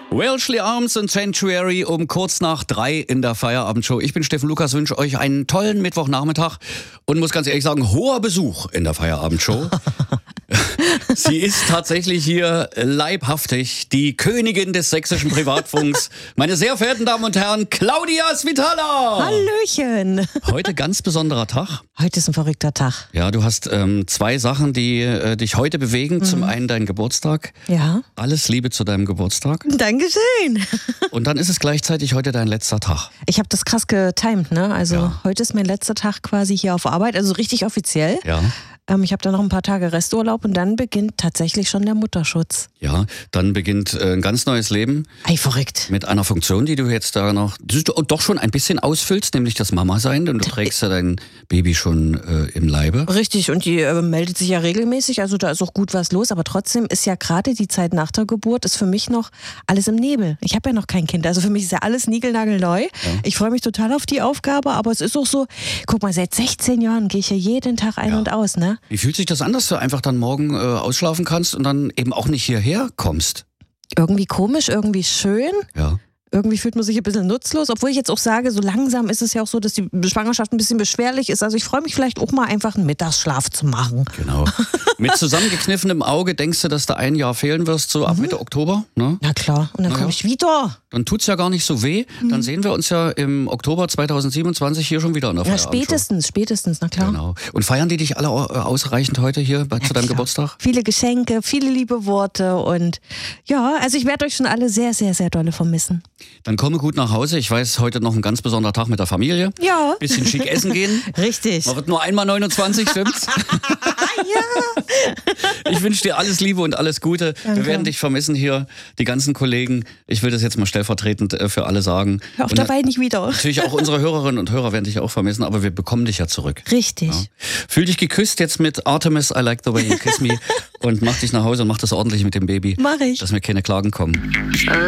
Welshly Arms and Sanctuary um kurz nach 3 in der Feierabendshow. Ich bin Steffen Lukas, wünsche euch einen tollen Mittwochnachmittag und muss ganz ehrlich sagen, hoher Besuch in der Feierabendshow. Sie ist tatsächlich hier leibhaftig, die Königin des sächsischen Privatfunks. Meine sehr verehrten Damen und Herren, Claudia Svitala. Hallöchen. Heute ganz besonderer Tag. Heute ist ein verrückter Tag. Ja, du hast 2 Sachen, die dich heute bewegen. Zum einen dein Geburtstag. Ja. Alles Liebe zu deinem Geburtstag. Dankeschön. Und dann ist es gleichzeitig heute dein letzter Tag. Ich habe das krass getimed, ne? Also Ja. heute ist mein letzter Tag quasi hier auf Arbeit, also richtig offiziell. Ja. Ich habe dann noch ein paar Tage Resturlaub und dann beginnt tatsächlich schon der Mutterschutz. Ja, dann beginnt ein ganz neues Leben Ey, verrückt. mit einer Funktion, die du jetzt da noch doch schon ein bisschen ausfüllst, nämlich das Mama-Sein, denn du trägst ja dein Baby schon im Leibe. Richtig, und die meldet sich ja regelmäßig, also da ist auch gut was los, aber trotzdem ist ja gerade die Zeit nach der Geburt, ist für mich noch alles im Nebel. Ich habe ja noch kein Kind, also für mich ist ja alles niegelnagelneu. Ja. Ich freue mich total auf die Aufgabe, aber es ist auch so, guck mal, seit 16 Jahren gehe ich hier jeden Tag ein und aus, ne? Wie fühlt sich das an, dass du einfach dann morgen ausschlafen kannst und dann eben auch nicht hierher kommst? Irgendwie komisch, irgendwie schön. Ja. Irgendwie fühlt man sich ein bisschen nutzlos, obwohl ich jetzt auch sage, so langsam ist es ja auch so, dass die Schwangerschaft ein bisschen beschwerlich ist. Also ich freue mich vielleicht auch mal einfach einen Mittagsschlaf zu machen. Genau. Mit zusammengekniffenem Auge denkst du, dass du ein Jahr fehlen wirst, so ab Mitte Oktober? Ne? Na klar, und dann komme ich wieder. Dann tut's ja gar nicht so weh. Dann sehen wir uns ja im Oktober 2027 hier schon wieder in der Ja, Feierabendshow. spätestens, na klar. Genau. Und feiern die dich alle ausreichend heute hier zu deinem Geburtstag? Viele Geschenke, viele liebe Worte und ja, also ich werde euch schon alle sehr, sehr, sehr dolle vermissen. Dann komme gut nach Hause. Ich weiß, heute noch ein ganz besonderer Tag mit der Familie. Ja. Bisschen schick essen gehen. Richtig. Man wird nur einmal 29, stimmt's? Ja. Ich wünsche dir alles Liebe und alles Gute. Danke. Wir werden dich vermissen hier, die ganzen Kollegen. Ich will das jetzt mal stellvertretend für alle sagen. Hör auf Und dabei nicht wieder. natürlich auch unsere Hörerinnen und Hörer werden dich auch vermissen, aber wir bekommen dich ja zurück. Richtig. Ja. Fühl dich geküsst jetzt mit Artemis, I like the way you kiss me und mach dich nach Hause und mach das ordentlich mit dem Baby. Mach ich. Dass mir keine Klagen kommen.